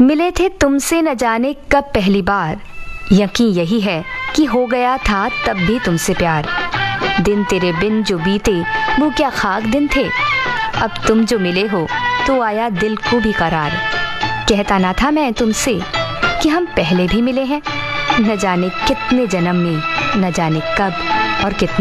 मिले थे तुमसे न जाने कब पहली बार, यकीन यही है कि हो गया था तब भी तुमसे प्यार। दिन तेरे बिन जो बीते वो क्या खाक दिन थे, अब तुम जो मिले हो तो आया दिल को भी करार। कहता ना था मैं तुमसे कि हम पहले भी मिले हैं, न जाने कितने जन्म में, न जाने कब और कितने